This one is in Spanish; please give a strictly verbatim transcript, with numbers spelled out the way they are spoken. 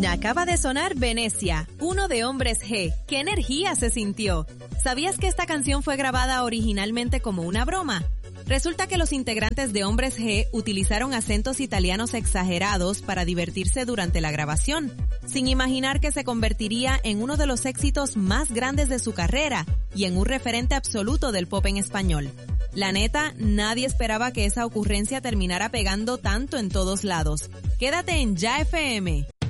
Acaba de sonar Venecia, uno de Hombres G. ¡Qué energía se sintió! ¿Sabías que esta canción fue grabada originalmente como una broma? Resulta que los integrantes de Hombres G utilizaron acentos italianos exagerados para divertirse durante la grabación, sin imaginar que se convertiría en uno de los éxitos más grandes de su carrera y en un referente absoluto del pop en español. La neta, nadie esperaba que esa ocurrencia terminara pegando tanto en todos lados. Quédate en Ya F M.